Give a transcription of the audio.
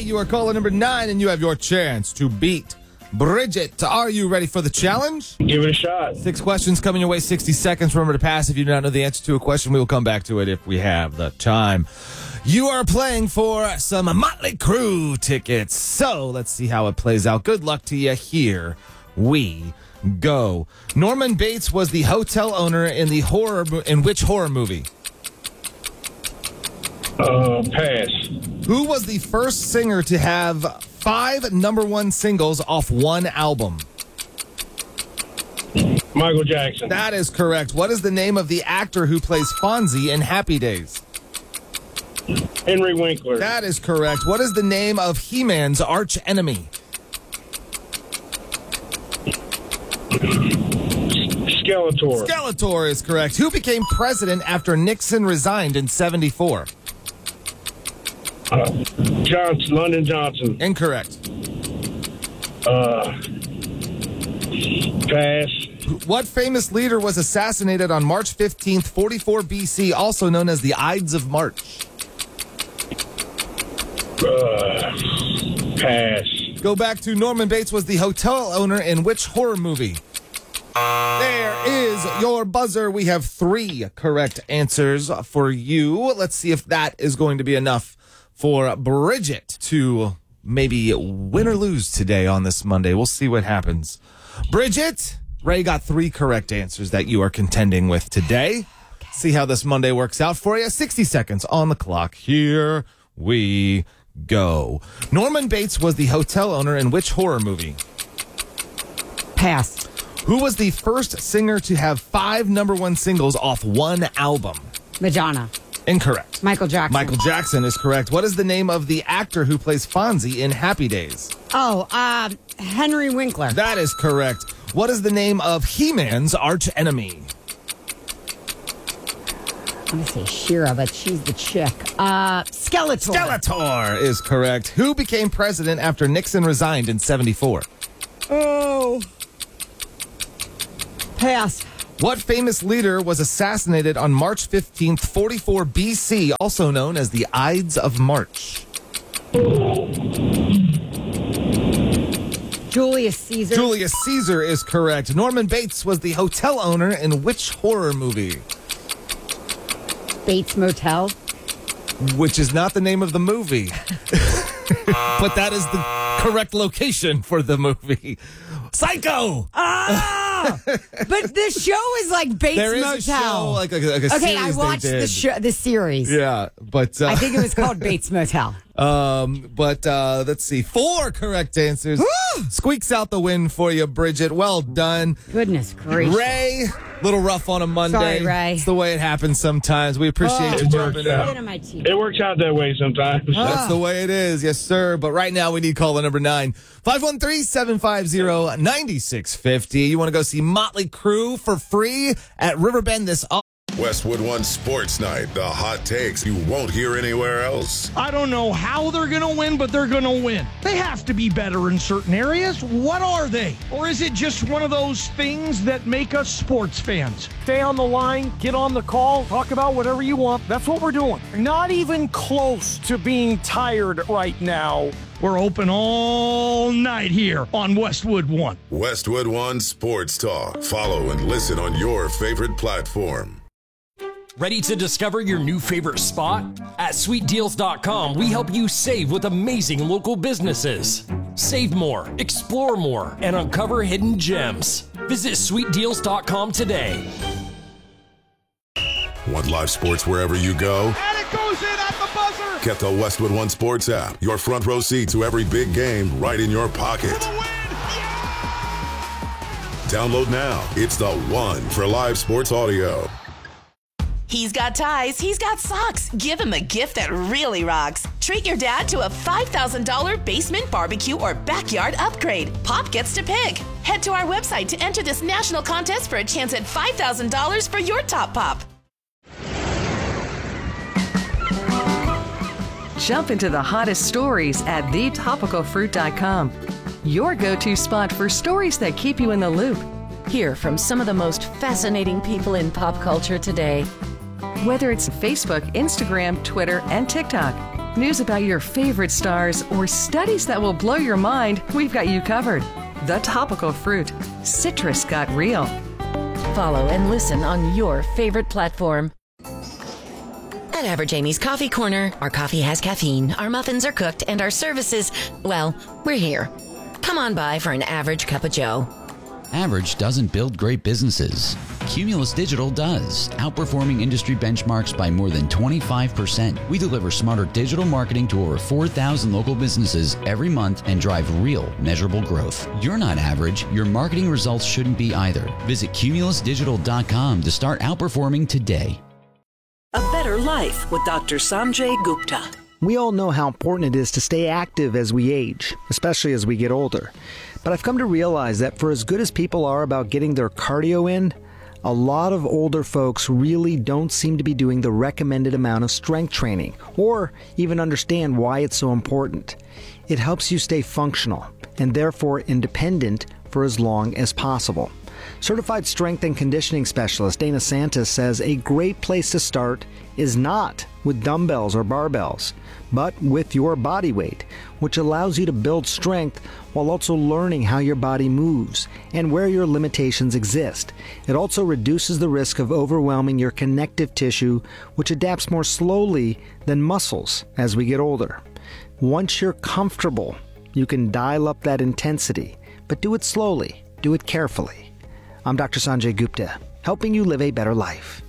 You are caller number 9, and you have your chance to beat Bridget. Are you ready for the challenge? Give it a shot. 6 questions coming your way, 60 seconds. Remember to pass if you do not know the answer to a question. We will come back to it if we have the time. You are playing for some Motley Crue tickets. So let's see how it plays out. Good luck to you. Here we go. Norman Bates was the hotel owner in which horror movie? Pass. Who was the first singer to have 5 number 1 singles off one album? Michael Jackson. That is correct. What is the name of the actor who plays Fonzie in Happy Days? Henry Winkler. That is correct. What is the name of He-Man's arch enemy? Skeletor. Skeletor is correct. Who became president after Nixon resigned in 74? Lyndon Johnson. Incorrect. Pass. What famous leader was assassinated on March 15th, 44 BC, also known as the Ides of March? Pass. Go back to Norman Bates was the hotel owner in which horror movie? There is your buzzer. We have 3 correct answers for you. Let's see if that is going to be enough for Bridget to maybe win or lose today on this Monday. We'll see what happens. Bridget, Ray got 3 correct answers that you are contending with today. See how this Monday works out for you. 60 seconds on the clock. Here we go. Norman Bates was the hotel owner in which horror movie? Pass. Who was the first singer to have 5 number 1 singles off one album? Madonna. Incorrect. Michael Jackson. Michael Jackson is correct. What is the name of the actor who plays Fonzie in Happy Days? Henry Winkler. That is correct. What is the name of He-Man's arch enemy? I'm going to say Shira, but she's the chick. Skeletor. Skeletor is correct. Who became president after Nixon resigned in 74? Oh. Pass. What famous leader was assassinated on March 15th, 44 BC, also known as the Ides of March? Julius Caesar. Julius Caesar is correct. Norman Bates was the hotel owner in which horror movie? Bates Motel. Which is not the name of the movie. But that is the correct location for the movie. Psycho! But this show is like Bates There is Motel. a show, like a series Okay, I they watched did. the series. Yeah, but... I think it was called Bates Motel. Let's see. 4 correct answers. Squeaks out the win for you, Bridget. Well done. Goodness gracious. Ray, little rough on a Monday. Sorry, Ray. It's the way it happens sometimes. We appreciate you jumping Get in. on my teeth. It works out that way sometimes. That's the way it is. Yes, sir. But right now we need caller number 9. 513-750-9650. You want to go see Motley Crue for free at Riverbend this Westwood One Sports Night. The hot takes you won't hear anywhere else. I don't know how they're going to win, but they're going to win. They have to be better in certain areas. What are they? Or is it just one of those things that make us sports fans? Stay on the line, get on the call, talk about whatever you want. That's what we're doing. Not even close to being tired right now. We're open all night here on Westwood One. Westwood One Sports Talk. Follow and listen on your favorite platform. Ready to discover your new favorite spot? At sweetdeals.com, we help you save with amazing local businesses. Save more, explore more, and uncover hidden gems. Visit sweetdeals.com today. Want live sports wherever you go? And it goes in at the buzzer. Get the Westwood One Sports app. Your front row seat to every big game right in your pocket. Download now. It's the one for live sports audio. He's got ties, he's got socks. Give him a gift that really rocks. Treat your dad to a $5,000 basement barbecue or backyard upgrade. Pop gets to pick. Head to our website to enter this national contest for a chance at $5,000 for your top pop. Jump into the hottest stories at thetopicalfruit.com. Your go-to spot for stories that keep you in the loop. Hear from some of the most fascinating people in pop culture today. Whether it's Facebook, Instagram, Twitter, and TikTok, News about your favorite stars, or studies that will blow your mind, we've got you covered. The Topical Fruit. Citrus got real. Follow and listen on your favorite platform. At Average Amy's Coffee Corner, our coffee has caffeine, our muffins are cooked, and our services, well, we're here. Come on by for an average cup of joe. Average doesn't build great businesses. Cumulus Digital does, outperforming industry benchmarks by more than 25%. We deliver smarter digital marketing to over 4,000 local businesses every month and drive real, measurable growth. You're not average. Your marketing results shouldn't be either. Visit cumulusdigital.com to start outperforming today. A Better Life with Dr. Sanjay Gupta. We all know how important it is to stay active as we age, especially as we get older. But I've come to realize that for as good as people are about getting their cardio in, a lot of older folks really don't seem to be doing the recommended amount of strength training, or even understand why it's so important. It helps you stay functional, and therefore independent for as long as possible. Certified strength and conditioning specialist Dana Santis says a great place to start is not with dumbbells or barbells, but with your body weight, which allows you to build strength while also learning how your body moves and where your limitations exist. It also reduces the risk of overwhelming your connective tissue, which adapts more slowly than muscles as we get older. Once you're comfortable, you can dial up that intensity, but do it slowly, do it carefully. I'm Dr. Sanjay Gupta, helping you live a better life.